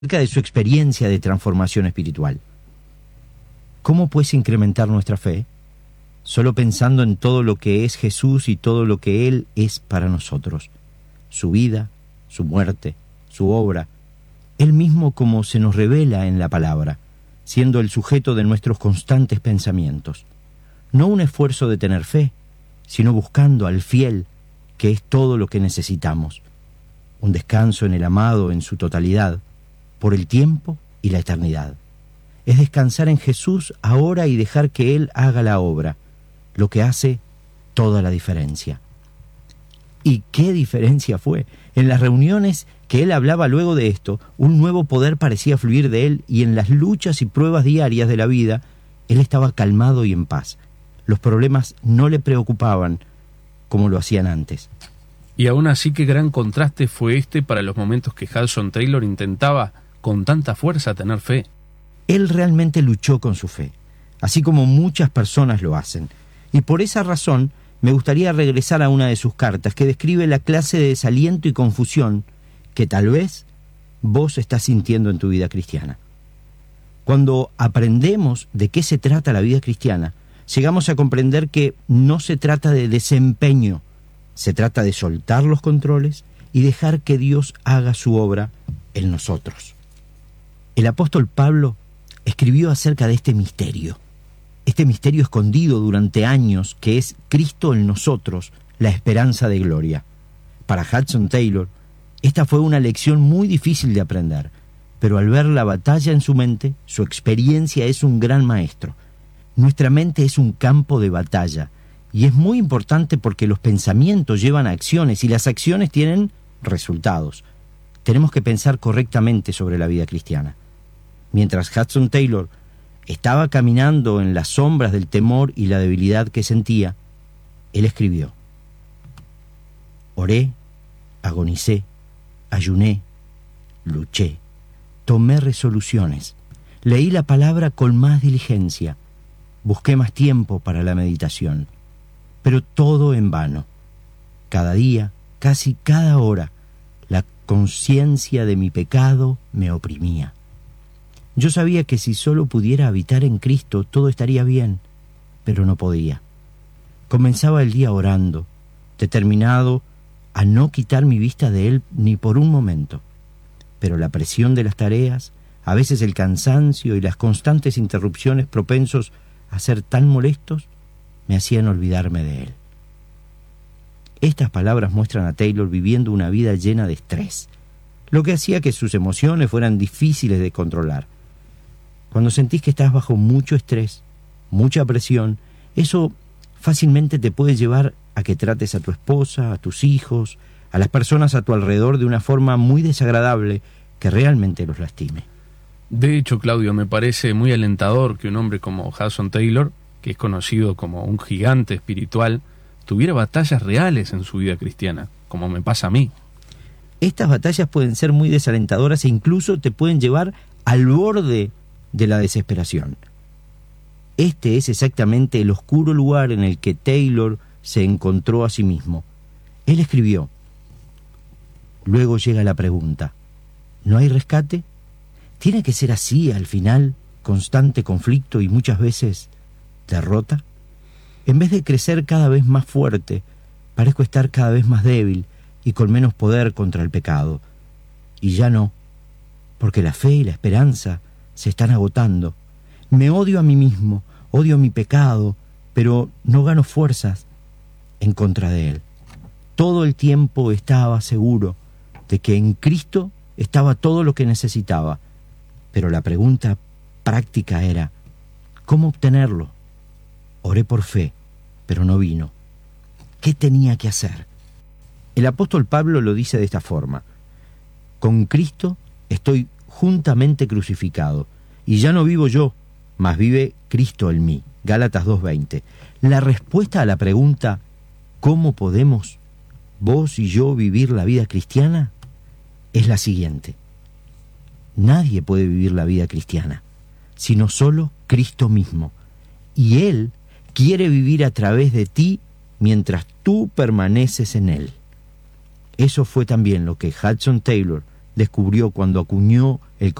acerca de su experiencia de transformación espiritual. ¿Cómo pues incrementar nuestra fe? Solo pensando en todo lo que es Jesús y todo lo que Él es para nosotros. Su vida, su muerte, su obra, Él mismo como se nos revela en la palabra, siendo el sujeto de nuestros constantes pensamientos. No un esfuerzo de tener fe, sino buscando al fiel, que es todo lo que necesitamos. Un descanso en el amado en su totalidad, por el tiempo y la eternidad. Es descansar en Jesús ahora y dejar que Él haga la obra, lo que hace toda la diferencia. ¿Y qué diferencia fue? En las reuniones que Él hablaba luego de esto, un nuevo poder parecía fluir de Él, y en las luchas y pruebas diarias de la vida, Él estaba calmado y en paz. Los problemas no le preocupaban como lo hacían antes. Y aún así, qué gran contraste fue este para los momentos que Hudson Taylor intentaba con tanta fuerza tener fe. Él realmente luchó con su fe, así como muchas personas lo hacen. Y por esa razón me gustaría regresar a una de sus cartas que describe la clase de desaliento y confusión que tal vez vos estás sintiendo en tu vida cristiana. Cuando aprendemos de qué se trata la vida cristiana, llegamos a comprender que no se trata de desempeño, se trata de soltar los controles y dejar que Dios haga su obra en nosotros. El apóstol Pablo escribió acerca de este misterio escondido durante años, que es Cristo en nosotros, la esperanza de gloria. Para Hudson Taylor, esta fue una lección muy difícil de aprender, pero al ver la batalla en su mente, su experiencia es un gran maestro. Nuestra mente es un campo de batalla, y es muy importante porque los pensamientos llevan a acciones y las acciones tienen resultados. Tenemos que pensar correctamente sobre la vida cristiana. Mientras Hudson Taylor estaba caminando en las sombras del temor y la debilidad que sentía, él escribió: oré, agonicé, ayuné, luché, tomé resoluciones, leí la palabra con más diligencia, busqué más tiempo para la meditación, pero todo en vano. Cada día, casi cada hora, la conciencia de mi pecado me oprimía. Yo sabía que si solo pudiera habitar en Cristo todo estaría bien, pero no podía. Comenzaba el día orando, determinado a no quitar mi vista de Él ni por un momento. Pero la presión de las tareas, a veces el cansancio y las constantes interrupciones propensos a ser tan molestos, me hacían olvidarme de Él. Estas palabras muestran a Taylor viviendo una vida llena de estrés, lo que hacía que sus emociones fueran difíciles de controlar. Cuando sentís que estás bajo mucho estrés, mucha presión, eso fácilmente te puede llevar a que trates a tu esposa, a tus hijos, a las personas a tu alrededor de una forma muy desagradable que realmente los lastime. De hecho, Claudio, me parece muy alentador que un hombre como Hudson Taylor, que es conocido como un gigante espiritual, tuviera batallas reales en su vida cristiana, como me pasa a mí. Estas batallas pueden ser muy desalentadoras e incluso te pueden llevar al borde de la desesperación. Este es exactamente el oscuro lugar en el que Taylor se encontró a sí mismo. Él escribió: luego llega la pregunta, ¿no hay rescate? ¿Tiene que ser así al final? Constante conflicto y muchas veces derrota. En vez de crecer cada vez más fuerte, parezco estar cada vez más débil y con menos poder contra el pecado. Y ya no, porque la fe y la esperanza se están agotando. Me odio a mí mismo, odio mi pecado, pero no gano fuerzas en contra de él. Todo el tiempo estaba seguro de que en Cristo estaba todo lo que necesitaba, pero la pregunta práctica era: ¿cómo obtenerlo? Oré por fe, pero no vino. ¿Qué tenía que hacer? El apóstol Pablo lo dice de esta forma: con Cristo estoy juntamente crucificado, y ya no vivo yo, mas vive Cristo en mí. Gálatas 2:20. La respuesta a la pregunta ¿cómo podemos vos y yo vivir la vida cristiana? Es la siguiente: nadie puede vivir la vida cristiana, sino solo Cristo mismo. Y Él quiere vivir a través de ti mientras tú permaneces en Él. Eso fue también lo que Hudson Taylor descubrió cuando acuñó el